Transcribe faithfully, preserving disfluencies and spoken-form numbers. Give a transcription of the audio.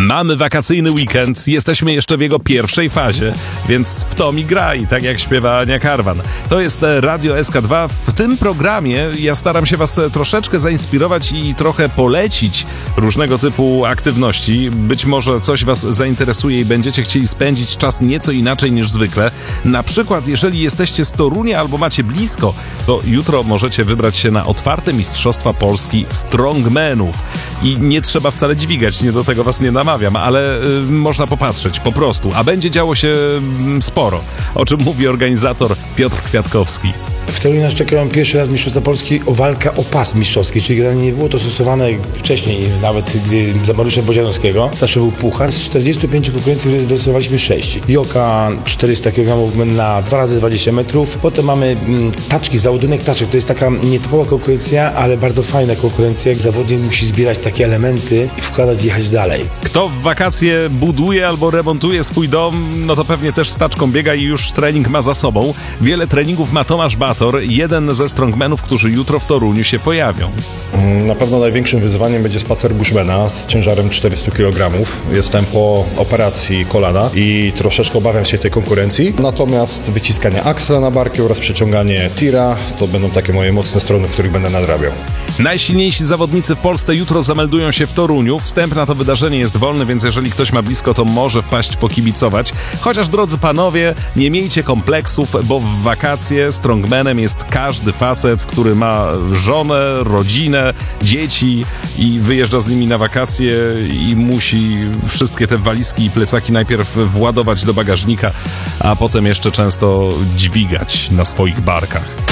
Mamy wakacyjny weekend, jesteśmy jeszcze w jego pierwszej fazie, więc w to mi graj, tak jak śpiewa Ania Karwan. To jest Radio S K dwa. W tym programie ja staram się was troszeczkę zainspirować i trochę polecić różnego typu aktywności. Być może coś was zainteresuje i będziecie chcieli spędzić czas nieco inaczej niż zwykle. Na przykład, jeżeli jesteście z Torunia albo macie blisko, to jutro możecie wybrać się na otwarte Mistrzostwa Polski Strongmenów. I nie trzeba wcale dźwigać, nie do tego was nie namawiam, ale y, można popatrzeć po prostu, a będzie działo się y, sporo, o czym mówi organizator Piotr Kwiatkowski. W Toruniu nas czekają pierwszy raz Mistrzostwa Polski o walkę o pas mistrzowski, czyli generalnie nie było to stosowane wcześniej, nawet gdy za Mariusza Bodzianowskiego. Zawsze był puchar. Z czterdziestu pięciu konkurencji wylosowaliśmy sześć. Joka czterysta kilogramów na dwa razy dwadzieścia metrów. Potem mamy mm, taczki, załadunek taczek. To jest taka nietypowa konkurencja, ale bardzo fajna konkurencja. Jak zawodnik musi zbierać takie elementy i wkładać i jechać dalej. Kto w wakacje buduje albo remontuje swój dom, no to pewnie też z taczką biega i już trening ma za sobą. Wiele treningów ma Tomasz Bator, jeden ze strongmenów, którzy jutro w Toruniu się pojawią. Na pewno największym wyzwaniem będzie spacer bushmana z ciężarem czterysta kilogramów. Jestem po operacji kolana i troszeczkę obawiam się tej konkurencji. Natomiast wyciskanie aksla na barki oraz przeciąganie tira to będą takie moje mocne strony, w których będę nadrabiał. Najsilniejsi zawodnicy w Polsce jutro zameldują się w Toruniu. Wstęp na to wydarzenie jest wolny, więc jeżeli ktoś ma blisko, to może wpaść pokibicować. Chociaż, drodzy panowie, nie miejcie kompleksów, bo w wakacje strongmanem jest każdy facet, który ma żonę, rodzinę, dzieci i wyjeżdża z nimi na wakacje i musi wszystkie te walizki i plecaki najpierw władować do bagażnika, a potem jeszcze często dźwigać na swoich barkach.